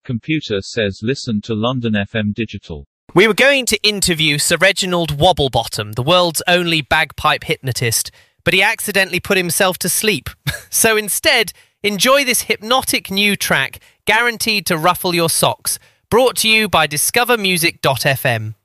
Computer says listen to London FM Digital. We were going to interview Sir Reginald Wobblebottom, the world's only bagpipe hypnotist, but he accidentally put himself to sleep. So instead, enjoy this hypnotic new track, guaranteed to ruffle your socks, brought to you by discovermusic.fm.